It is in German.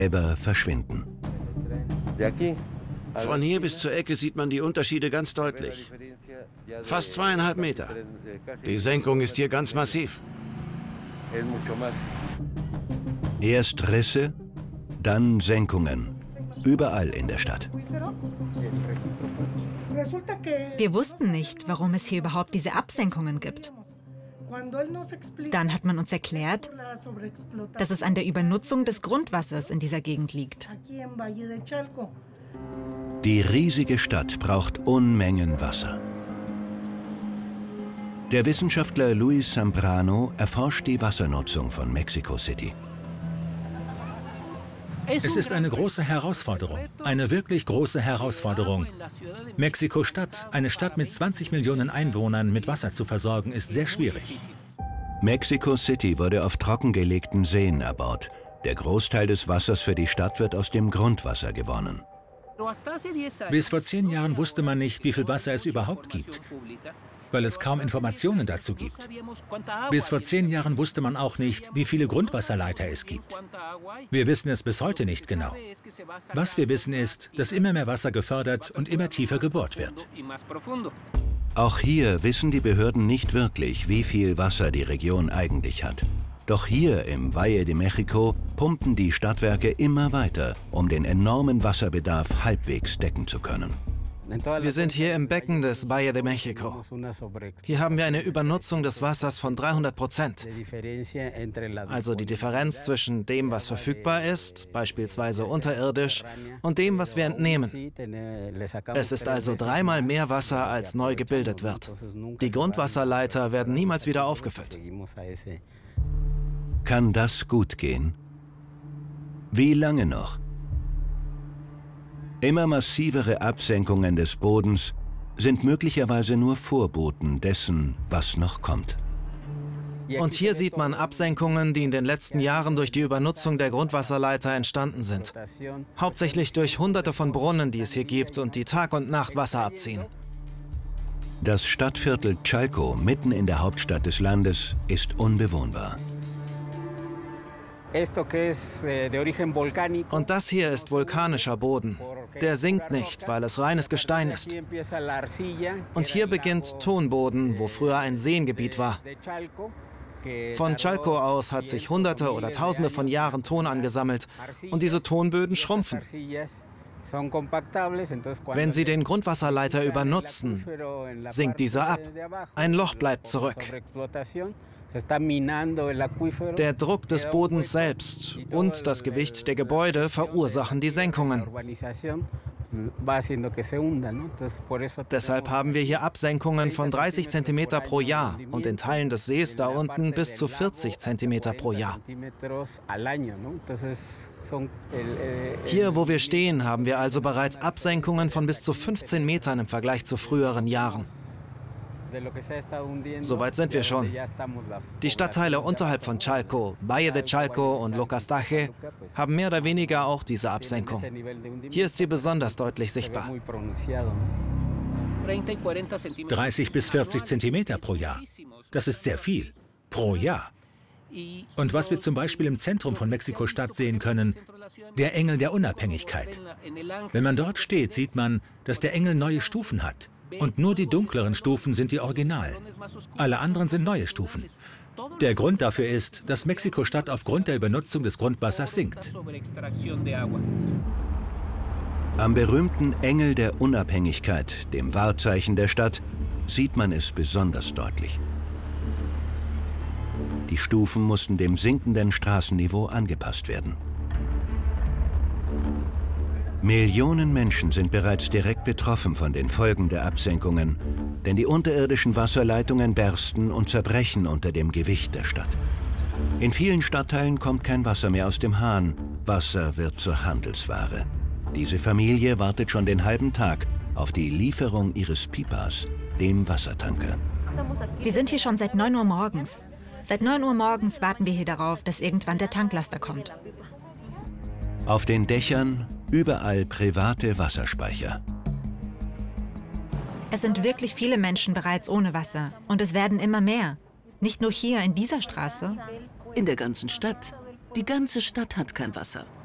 Gräber verschwinden. Von hier bis zur Ecke sieht man die Unterschiede ganz deutlich. Fast 2,5 Meter. Die Senkung ist hier ganz massiv. Erst Risse, dann Senkungen. Überall in der Stadt. Wir wussten nicht, warum es hier überhaupt diese Absenkungen gibt. Dann hat man uns erklärt, dass es an der Übernutzung des Grundwassers in dieser Gegend liegt. Die riesige Stadt braucht Unmengen Wasser. Der Wissenschaftler Luis Zambrano erforscht die Wassernutzung von Mexico City. Es ist eine große Herausforderung, eine wirklich große Herausforderung. Mexiko-Stadt, eine Stadt mit 20 Millionen Einwohnern mit Wasser zu versorgen, ist sehr schwierig. Mexico City wurde auf trockengelegten Seen erbaut. Der Großteil des Wassers für die Stadt wird aus dem Grundwasser gewonnen. Bis vor 10 Jahren wusste man nicht, wie viel Wasser es überhaupt gibt, weil es kaum Informationen dazu gibt. Bis vor 10 Jahren wusste man auch nicht, wie viele Grundwasserleiter es gibt. Wir wissen es bis heute nicht genau. Was wir wissen ist, dass immer mehr Wasser gefördert und immer tiefer gebohrt wird. Auch hier wissen die Behörden nicht wirklich, wie viel Wasser die Region eigentlich hat. Doch hier im Valle de México pumpen die Stadtwerke immer weiter, um den enormen Wasserbedarf halbwegs decken zu können. Wir sind hier im Becken des Valle de México. Hier haben wir eine Übernutzung des Wassers von 300%. Also die Differenz zwischen dem, was verfügbar ist, beispielsweise unterirdisch, und dem, was wir entnehmen. Es ist also 3-mal mehr Wasser, als neu gebildet wird. Die Grundwasserleiter werden niemals wieder aufgefüllt. Kann das gut gehen? Wie lange noch? Immer massivere Absenkungen des Bodens sind möglicherweise nur Vorboten dessen, was noch kommt. Und hier sieht man Absenkungen, die in den letzten Jahren durch die Übernutzung der Grundwasserleiter entstanden sind. Hauptsächlich durch Hunderte von Brunnen, die es hier gibt und die Tag und Nacht Wasser abziehen. Das Stadtviertel Chalco, mitten in der Hauptstadt des Landes, ist unbewohnbar. Und das hier ist vulkanischer Boden. Der sinkt nicht, weil es reines Gestein ist. Und hier beginnt Tonboden, wo früher ein Seengebiet war. Von Chalco aus hat sich Hunderte oder Tausende von Jahren Ton angesammelt und diese Tonböden schrumpfen. Wenn Sie den Grundwasserleiter übernutzen, sinkt dieser ab. Ein Loch bleibt zurück. Der Druck des Bodens selbst und das Gewicht der Gebäude verursachen die Senkungen. Deshalb haben wir hier Absenkungen von 30 cm pro Jahr und in Teilen des Sees da unten bis zu 40 cm pro Jahr. Hier, wo wir stehen, haben wir also bereits Absenkungen von bis zu 15 Metern im Vergleich zu früheren Jahren. Soweit sind wir schon. Die Stadtteile unterhalb von Chalco, Valle de Chalco und Locastaje, haben mehr oder weniger auch diese Absenkung. Hier ist sie besonders deutlich sichtbar. 30 bis 40 Zentimeter pro Jahr. Das ist sehr viel. Pro Jahr. Und was wir zum Beispiel im Zentrum von Mexiko-Stadt sehen können, der Engel der Unabhängigkeit. Wenn man dort steht, sieht man, dass der Engel neue Stufen hat. Und nur die dunkleren Stufen sind die Originalen. Alle anderen sind neue Stufen. Der Grund dafür ist, dass Mexiko-Stadt aufgrund der Übernutzung des Grundwassers sinkt. Am berühmten Engel der Unabhängigkeit, dem Wahrzeichen der Stadt, sieht man es besonders deutlich. Die Stufen mussten dem sinkenden Straßenniveau angepasst werden. Millionen Menschen sind bereits direkt betroffen von den Folgen der Absenkungen, denn die unterirdischen Wasserleitungen bersten und zerbrechen unter dem Gewicht der Stadt. In vielen Stadtteilen kommt kein Wasser mehr aus dem Hahn. Wasser wird zur Handelsware. Diese Familie wartet schon den halben Tag auf die Lieferung ihres Pipas, dem Wassertanker. Wir sind hier schon seit 9 Uhr morgens. Seit 9 Uhr morgens warten wir hier darauf, dass irgendwann der Tanklaster kommt. Auf den Dächern überall private Wasserspeicher. Es sind wirklich viele Menschen bereits ohne Wasser. Und es werden immer mehr. Nicht nur hier in dieser Straße. In der ganzen Stadt. Die ganze Stadt hat kein Wasser.